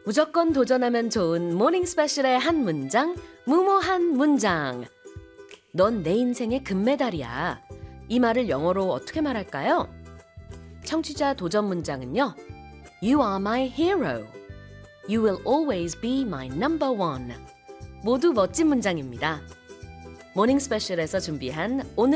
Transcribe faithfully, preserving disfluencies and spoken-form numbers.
무조건 도전하면 좋은 모닝 스페셜의 한 문장, 무모한 문장. 넌 내 인생의 금메달이야. 이 말을 영어로 어떻게 말할까요? 청취자 도전 문장은요. You are my hero. You will always be my number one. 모두 멋진 문장입니다. 모닝 스페셜에서 준비한 오늘